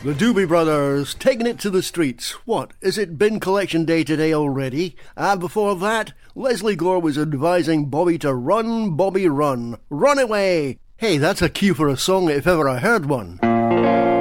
The Doobie Brothers, taking it to the streets. What, is it bin collection day today already? And before that, Leslie Gore was advising Bobby to run, Bobby, run. Run away! Hey, that's a cue for a song if ever I heard one.